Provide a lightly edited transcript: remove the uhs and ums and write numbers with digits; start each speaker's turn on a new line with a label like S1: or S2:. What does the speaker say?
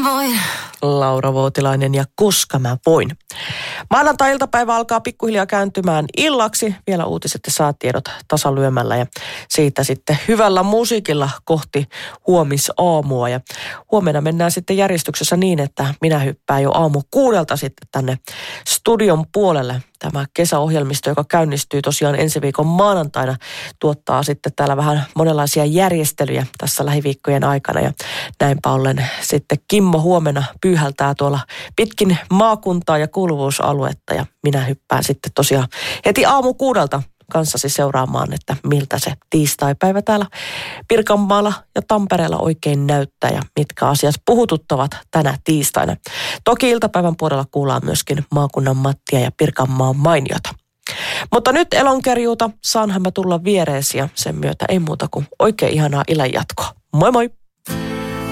S1: voin.
S2: Laura Voutilainen ja Koska mä voin. Maanantai-iltapäivä alkaa pikkuhiljaa kääntymään illaksi. Vielä uutiset ja säätiedot tasalyömällä ja siitä sitten hyvällä musiikilla kohti huomisaamua. Ja huomenna mennään sitten järjestyksessä niin, että minä hyppään jo aamu 6 sitten tänne studion puolelle. Tämä kesäohjelmisto, joka käynnistyy tosiaan ensi viikon maanantaina, tuottaa sitten täällä vähän monenlaisia järjestelyjä tässä lähiviikkojen aikana. Ja näinpä ollen sitten Kimmo huomenna pyyhältää tuolla pitkin maakuntaa ja kuuluvuusaluetta. Ja minä hyppään sitten tosiaan heti aamu 6 kanssasi seuraamaan, että miltä se tiistaipäivä täällä Pirkanmaalla ja Tampereella oikein näyttää ja mitkä asiat puhututtavat tänä tiistaina. Toki iltapäivän puolella kuullaan myöskin maakunnan Mattia ja Pirkanmaan mainiota. Mutta nyt Elonkerjuuta, saanhan mä tulla viereesi ja sen myötä ei muuta kuin oikein ihanaa illan jatkoa. Moi moi!